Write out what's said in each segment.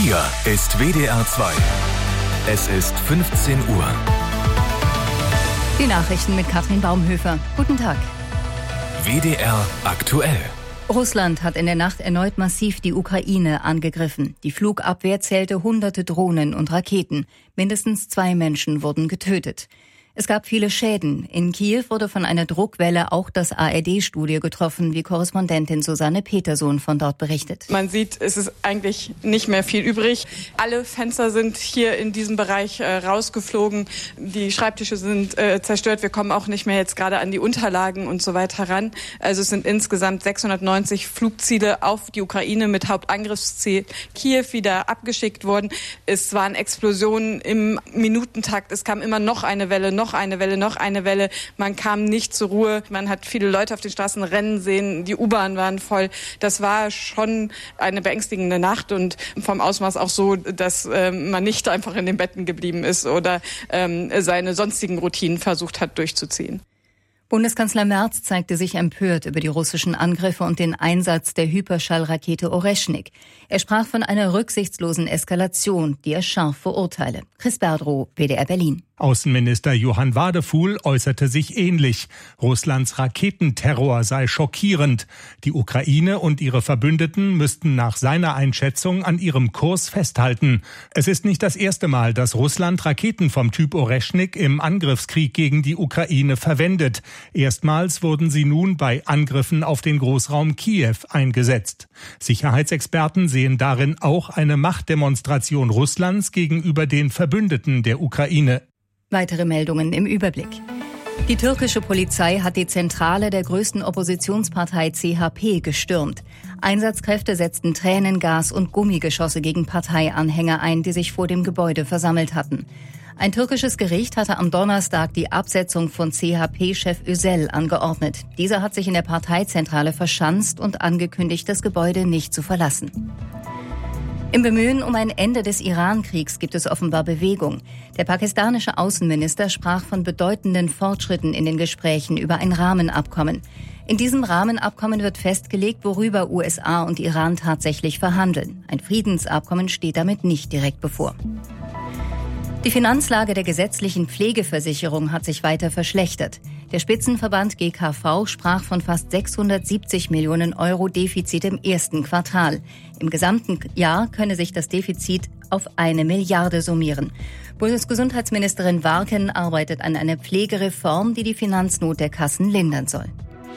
Hier ist WDR 2. Es ist 15 Uhr. Die Nachrichten mit Katrin Baumhöfer. Guten Tag. WDR aktuell. Russland hat in der Nacht erneut massiv die Ukraine angegriffen. Die Flugabwehr zählte hunderte Drohnen und Raketen. Mindestens 2 Menschen wurden getötet. Es gab viele Schäden. In Kiew wurde von einer Druckwelle auch das ARD-Studio getroffen, wie Korrespondentin Susanne Petersohn von dort berichtet. Man sieht, es ist eigentlich nicht mehr viel übrig. Alle Fenster sind hier in diesem Bereich rausgeflogen. Die Schreibtische sind zerstört. Wir kommen auch nicht mehr jetzt gerade an die Unterlagen und so weiter ran. Also es sind insgesamt 690 Flugziele auf die Ukraine mit Hauptangriffsziel Kiew wieder abgeschickt worden. Es waren Explosionen im Minutentakt. Es kam immer noch eine Welle, noch eine Welle. Man kam nicht zur Ruhe. Man hat viele Leute auf den Straßen rennen sehen. Die U-Bahn waren voll. Das war schon eine beängstigende Nacht und vom Ausmaß auch so, dass man nicht einfach in den Betten geblieben ist oder seine sonstigen Routinen versucht hat durchzuziehen. Bundeskanzler Merz zeigte sich empört über die russischen Angriffe und den Einsatz der Hyperschallrakete Oreschnik. Er sprach von einer rücksichtslosen Eskalation, die er scharf verurteile. Chris Berdrow, WDR Berlin. Außenminister Johann Wadefuhl äußerte sich ähnlich. Russlands Raketenterror sei schockierend. Die Ukraine und ihre Verbündeten müssten nach seiner Einschätzung an ihrem Kurs festhalten. Es ist nicht das erste Mal, dass Russland Raketen vom Typ Oreschnik im Angriffskrieg gegen die Ukraine verwendet. Erstmals wurden sie nun bei Angriffen auf den Großraum Kiew eingesetzt. Sicherheitsexperten sehen darin auch eine Machtdemonstration Russlands gegenüber den Verbündeten der Ukraine. Weitere Meldungen im Überblick. Die türkische Polizei hat die Zentrale der größten Oppositionspartei CHP gestürmt. Einsatzkräfte setzten Tränengas und Gummigeschosse gegen Parteianhänger ein, die sich vor dem Gebäude versammelt hatten. Ein türkisches Gericht hatte am Donnerstag die Absetzung von CHP-Chef Özel angeordnet. Dieser hat sich in der Parteizentrale verschanzt und angekündigt, das Gebäude nicht zu verlassen. Im Bemühen um ein Ende des Iran-Kriegs gibt es offenbar Bewegung. Der pakistanische Außenminister sprach von bedeutenden Fortschritten in den Gesprächen über ein Rahmenabkommen. In diesem Rahmenabkommen wird festgelegt, worüber USA und Iran tatsächlich verhandeln. Ein Friedensabkommen steht damit nicht direkt bevor. Die Finanzlage der gesetzlichen Pflegeversicherung hat sich weiter verschlechtert. Der Spitzenverband GKV sprach von fast 670 Millionen Euro Defizit im ersten Quartal. Im gesamten Jahr könne sich das Defizit auf 1 Milliarde summieren. Bundesgesundheitsministerin Warken arbeitet an einer Pflegereform, die die Finanznot der Kassen lindern soll.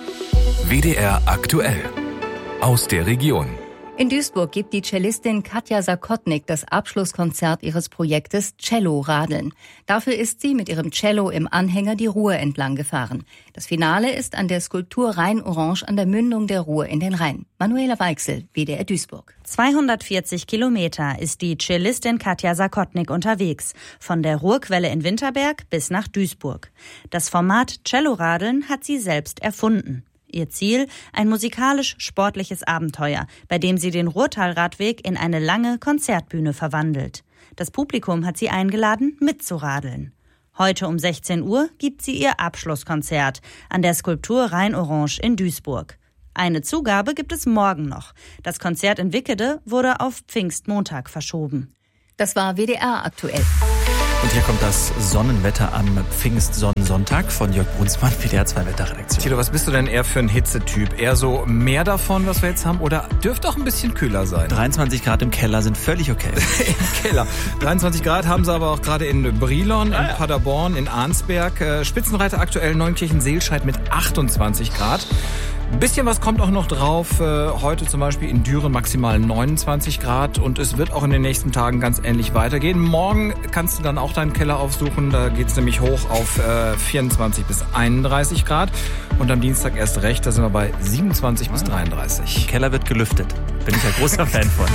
WDR aktuell. Aus der Region. In Duisburg gibt die Cellistin Katja Sakotnik das Abschlusskonzert ihres Projektes Cello-Radeln. Dafür ist sie mit ihrem Cello im Anhänger die Ruhr entlang gefahren. Das Finale ist an der Skulptur Rhein-Orange an der Mündung der Ruhr in den Rhein. Manuela Weichsel, WDR Duisburg. 240 Kilometer ist die Cellistin Katja Sakotnik unterwegs, von der Ruhrquelle in Winterberg bis nach Duisburg. Das Format Cello-Radeln hat sie selbst erfunden. Ihr Ziel, ein musikalisch-sportliches Abenteuer, bei dem sie den Ruhrtalradweg in eine lange Konzertbühne verwandelt. Das Publikum hat sie eingeladen, mitzuradeln. Heute um 16 Uhr gibt sie ihr Abschlusskonzert an der Skulptur Rhein-Orange in Duisburg. Eine Zugabe gibt es morgen noch. Das Konzert in Wickede wurde auf Pfingstmontag verschoben. Das war WDR aktuell. Und hier kommt das Sonnenwetter am Pfingstsonnensonntag von Jörg Brunsmann, WDR 2 Wetterredaktion. Tilo, was bist du denn eher für ein Hitzetyp? Eher so mehr davon, was wir jetzt haben, oder dürfte auch ein bisschen kühler sein? 23 Grad im Keller sind völlig okay. Im Keller. 23 Grad haben sie aber auch gerade in Brilon, in Paderborn, in Arnsberg. Spitzenreiter aktuell Neunkirchen-Seelscheid mit 28 Grad. Ein bisschen was kommt auch noch drauf. Heute zum Beispiel in Düren maximal 29 Grad und es wird auch in den nächsten Tagen ganz ähnlich weitergehen. Morgen kannst du dann auch deinen Keller aufsuchen. Da geht's nämlich hoch auf 24 bis 31 Grad. Und am Dienstag erst recht, da sind wir bei 27 bis 33. Der Keller wird gelüftet. Bin ich ein großer Fan von.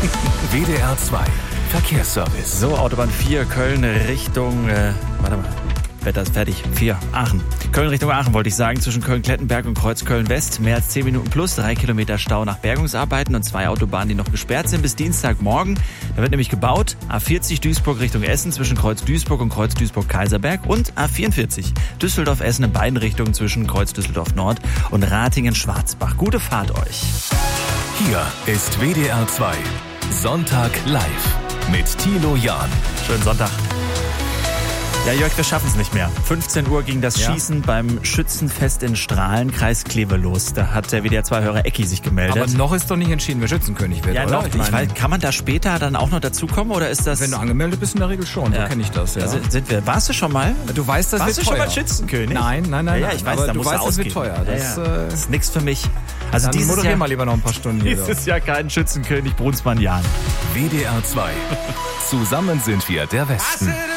WDR 2 Verkehrsservice. So, Autobahn 4, Köln Richtung, Wetter ist fertig. 4, Aachen. Köln Richtung Aachen wollte ich sagen, zwischen Köln-Klettenberg und Kreuz-Köln-West. Mehr als 10 Minuten plus, 3 Kilometer Stau nach Bergungsarbeiten und 2 Autobahnen, die noch gesperrt sind bis Dienstagmorgen. Da wird nämlich gebaut. A40 Duisburg Richtung Essen zwischen Kreuz Duisburg und Kreuz Duisburg-Kaiserberg und A44 Düsseldorf-Essen in beiden Richtungen zwischen Kreuz Düsseldorf-Nord und Ratingen-Schwarzbach. Gute Fahrt euch. Hier ist WDR 2 Sonntag live mit Thilo Jahn. Schönen Sonntag. Ja, Jörg, wir schaffen es nicht mehr. 15 Uhr ging das Schießen beim Schützenfest in Strahlen, Kreis Kleve los. Da hat der WDR-2-Hörer Ecki sich gemeldet. Aber noch ist doch nicht entschieden, wer Schützenkönig wird, ja, oder? Noch. Ich weiß, kann man da später dann auch noch dazukommen, oder ist das... Wenn du angemeldet bist, in der Regel schon. So kenne ich das, ja. Sind wir. Warst du schon mal? Du weißt, das wird teuer. Warst du schon mal Schützenkönig? Nein. Ja, ich weiß, aber da du musst weißt, das wird teuer. Das ist nichts für mich. Also dann moderier mal lieber noch ein paar Stunden. Dieses Jahr kein Schützenkönig, Brunsmann Jahn. WDR 2. Zusammen sind wir der Westen.